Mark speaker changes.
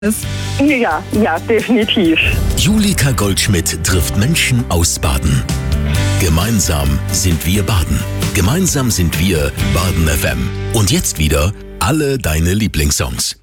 Speaker 1: ist.
Speaker 2: Ja, definitiv.
Speaker 3: Julika Goldschmidt trifft Menschen aus Baden. Gemeinsam sind wir Baden. Gemeinsam sind wir Baden FM. Und jetzt wieder alle deine Lieblingssongs.